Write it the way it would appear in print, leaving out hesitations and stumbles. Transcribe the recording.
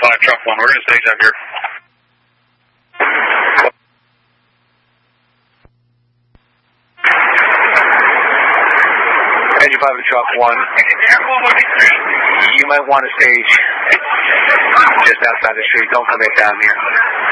5 truck 1, we're going to stage up here. Engine 5 to truck 1. You might want to stage just outside the street. Don't come back down here.